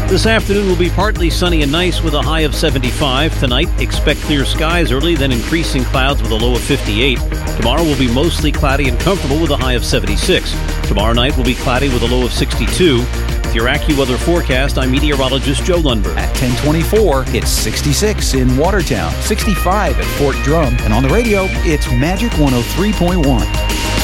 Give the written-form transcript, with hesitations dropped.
This afternoon will be partly sunny and nice with a high of 75. Tonight, expect clear skies early, then increasing clouds with a low of 58. Tomorrow will be mostly cloudy and comfortable with a high of 76. Tomorrow night will be cloudy with a low of 62. With your AccuWeather forecast, I'm meteorologist Joe Lundberg. At 10:24, it's 66 in Watertown, 65 at Fort Drum, and on the radio, it's Magic 103.1.